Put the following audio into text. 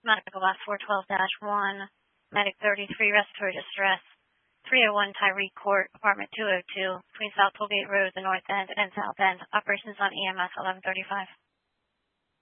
Medical Box 412-1, Medic 33, Respiratory Distress, 301 Tyree Court, Apartment 202, between South Tollgate Road, the North End, and South End. Operations on EMS 1135.